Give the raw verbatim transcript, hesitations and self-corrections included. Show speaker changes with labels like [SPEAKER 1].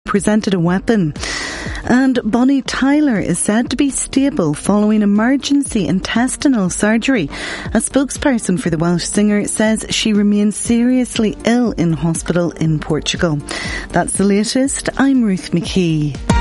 [SPEAKER 1] presented a weapon. And Bonnie Tyler is said to be stable following emergency intestinal surgery. A spokesperson for the Welsh singer says she remains seriously ill in hospital in Portugal. That's the latest. I'm Ruth McKee.